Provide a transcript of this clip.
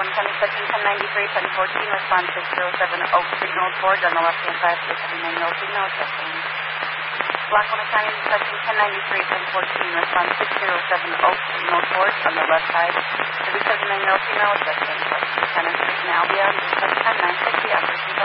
County, section 1093, 1014, respond 607 Oak Signal Forge on the left-hand side, 379 male female, adjusting. Lackawanna County, section 1093, 1014, respond 607 Oak Signal Forge on the left side, 379 male female, adjusting. Lieutenant Street in Albion, dispatch 10 960, operation